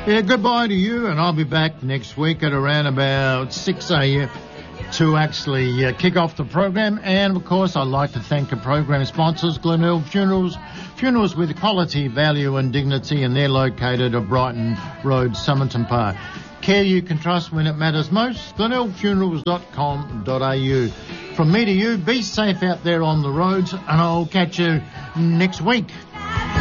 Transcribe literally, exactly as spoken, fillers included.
Yeah, goodbye to you, and I'll be back next week at around about six a.m. to actually uh, kick off the program. And, of course, I'd like to thank the program sponsors, Glenelg Funerals, funerals with quality, value and dignity, and they're located at Brighton Road, Somerton Park. Care you can trust when it matters most, glenelg funerals dot com dot a u. From me to you, be safe out there on the roads, and I'll catch you next week.